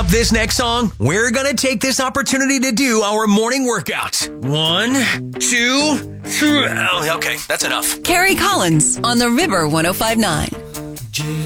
up this next song, we're going to take this opportunity to do our morning workout. 1, 2, 3. Okay, that's enough. Carrie Collins on the River 105.9.